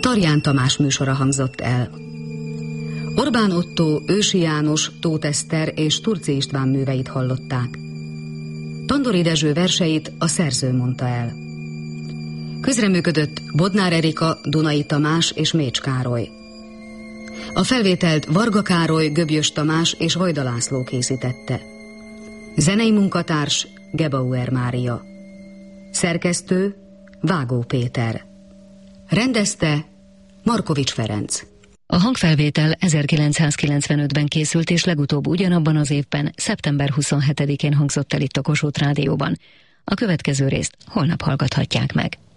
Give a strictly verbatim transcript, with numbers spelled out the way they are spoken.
Tarján Tamás műsora hangzott el. Orbán Ottó, Ősi János, Tóth Eszter és Turczy István műveit hallották. Tondori Dezső verseit a szerző mondta el. Közreműködött Bodnár Erika, Dunai Tamás és Mécs Károly. A felvételt Varga Károly, Göbjös Tamás és Vajda László készítette. Zenei munkatárs Gebauer Mária. Szerkesztő Vágó Péter. Rendezte Markovics Ferenc. A hangfelvétel ezerkilencszázkilencvenötben készült, és legutóbb ugyanabban az évben, szeptember huszonhetedikén hangzott el itt a Kossuth Rádióban. A következő részt holnap hallgathatják meg.